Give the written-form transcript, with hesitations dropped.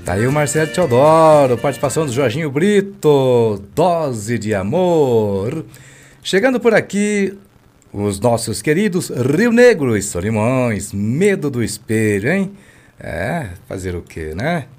Tá aí o Marcelo Teodoro, participação do Jorginho Brito, Dose de Amor. Chegando por aqui, os nossos queridos Rio Negro e Solimões, Medo do Espelho, hein? É, fazer o quê, né?